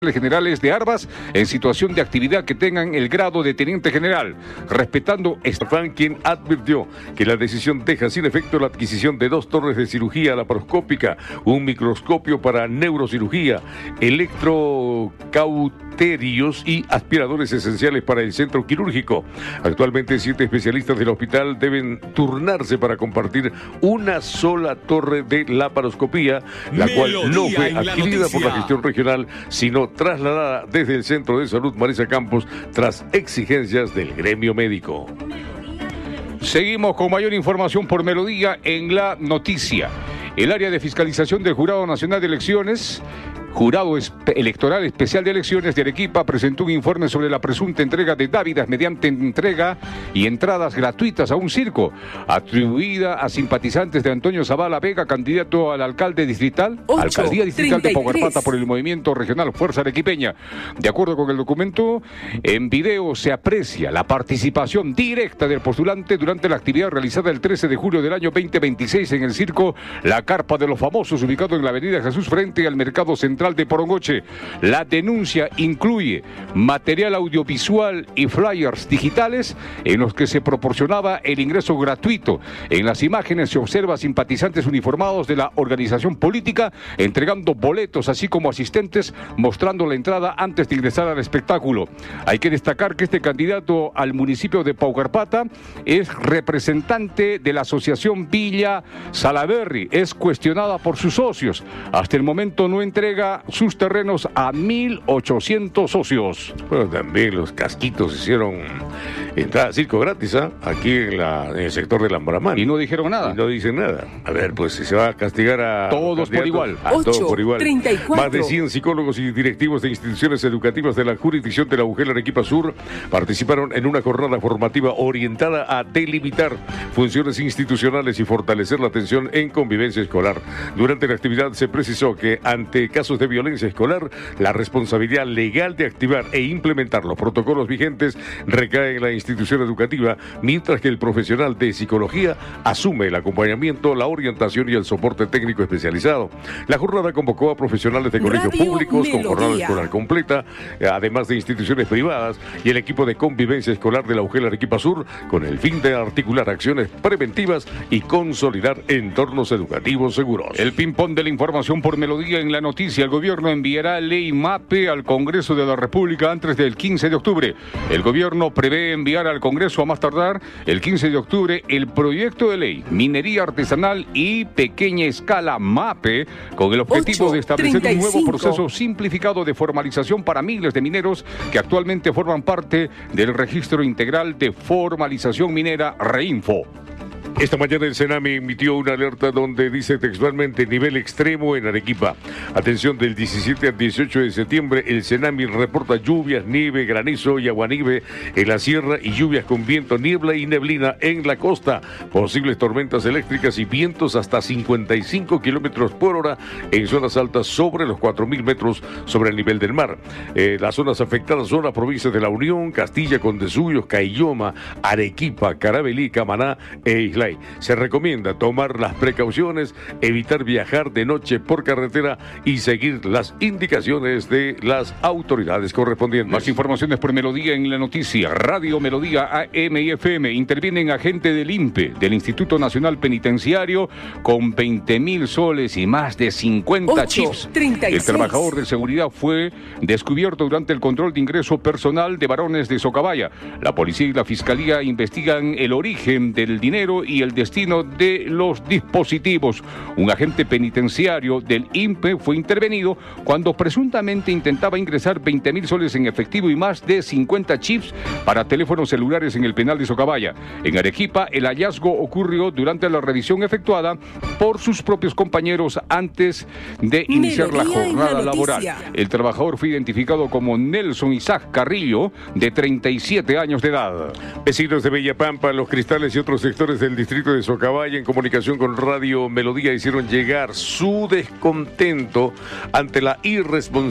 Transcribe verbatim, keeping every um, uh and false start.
generales de armas en situación de actividad que tengan el grado de teniente general, respetando esta... quien advirtió que la decisión deja sin efecto la adquisición de dos torres de cirugía laparoscópica, un microscopio para neurocirugía, electrocauterios y aspiradores esenciales para el centro quirúrgico. Actualmente siete especialistas del hospital deben turnarse para compartir una sola torre de laparoscopía, la cual no fue adquirida por la gestión regional, sino trasladada desde el Centro de Salud Marisa Campos tras exigencias del gremio médico. Seguimos con mayor información por Melodía en la noticia. El área de fiscalización del Jurado Nacional de Elecciones, Jurado Electoral Especial de Elecciones de Arequipa, presentó un informe sobre la presunta entrega de dávidas mediante entrega y entradas gratuitas a un circo, atribuida a simpatizantes de Antonio Zavala Vega, candidato al alcalde distrital, ocho, alcaldía distrital treinta y tres. de Paucarpata por el movimiento regional Fuerza Arequipeña. De acuerdo con el documento, en video se aprecia la participación directa del postulante durante la actividad realizada el trece de julio del año veinte veintiséis en el circo La Carpa de los Famosos, ubicado en la avenida Jesús frente al Mercado Central de Porongoche. La denuncia incluye material audiovisual y flyers digitales en los que se proporcionaba el ingreso gratuito. En las imágenes se observa simpatizantes uniformados de la organización política entregando boletos, así como asistentes mostrando la entrada antes de ingresar al espectáculo. Hay que destacar que este candidato al municipio de Paucarpata es representante de la asociación Villa Salaberry. Es cuestionada por sus socios. Hasta el momento no entrega sus terrenos a mil ochocientos socios. Bueno, también los casquitos hicieron entrada a circo gratis, ¿eh? Aquí en, la, en el sector del Ambramán. Y no dijeron nada. Y no dicen nada. A ver, pues si se va a castigar a... Todos por igual. A todos por igual. treinta y cuatro. Más de cien psicólogos y directivos de instituciones educativas de la jurisdicción de la U G E L Arequipa Sur participaron en una jornada formativa orientada a delimitar funciones institucionales y fortalecer la atención en convivencia escolar. Durante la actividad se precisó que ante casos de violencia escolar, la responsabilidad legal de activar e implementar los protocolos vigentes recae en la institución educativa, mientras que el profesional de psicología asume el acompañamiento, la orientación y el soporte técnico especializado. La jornada convocó a profesionales de colegios Radio públicos con jornada Melodía. escolar completa, además de instituciones privadas y el equipo de convivencia escolar de la U G E L Arequipa Sur, con el fin de articular acciones preventivas y consolidar entornos educativos seguros. El ping-pong de la información por Melodía en la noticia. El gobierno enviará ley MAPE al Congreso de la República antes del quince de octubre. El gobierno prevé enviar al Congreso a más tardar el quince de octubre el proyecto de ley Minería Artesanal y Pequeña Escala MAPE, con el objetivo ocho, de establecer treinta y un nuevo cinco. proceso simplificado de formalización para miles de mineros que actualmente forman parte del Registro Integral de Formalización Minera REINFO. Esta mañana el Senami emitió una alerta donde dice textualmente nivel extremo en Arequipa. Atención, del diecisiete al dieciocho de septiembre el Senami reporta lluvias, nieve, granizo y aguanieve en la sierra y lluvias con viento, niebla y neblina en la costa. Posibles tormentas eléctricas y vientos hasta cincuenta y cinco kilómetros por hora en zonas altas sobre los cuatro mil metros sobre el nivel del mar. Eh, las zonas afectadas son las provincias de La Unión, Castilla, Condesuyos, Caylloma, Arequipa, Carabelí, Camaná e Islay. Se recomienda tomar las precauciones, evitar viajar de noche por carretera y seguir las indicaciones de las autoridades correspondientes. Más informaciones por Melodía en la noticia. Radio Melodía A M y F M. Intervienen agente del INPE, del Instituto Nacional Penitenciario, con veinte mil soles y más de cincuenta ocho, chips. treinta y El seis. trabajador de seguridad fue descubierto durante el control de ingreso personal de varones de Socabaya. La policía y la fiscalía investigan el origen del dinero y el destino de los dispositivos. Un agente penitenciario del INPE fue intervenido cuando presuntamente intentaba ingresar veinte mil soles en efectivo y más de cincuenta chips para teléfonos celulares en el penal de Socabaya. En Arequipa, el hallazgo ocurrió durante la revisión efectuada por sus propios compañeros antes de iniciar la Melodía en la jornada laboral. noticia. El trabajador fue identificado como Nelson Isaac Carrillo, de treinta y siete años de edad. Vecinos de Bellapampa, Los Cristales y otros sectores del distrito de Socabaya, en comunicación con Radio Melodía, hicieron llegar su descontento ante la irresponsabilidad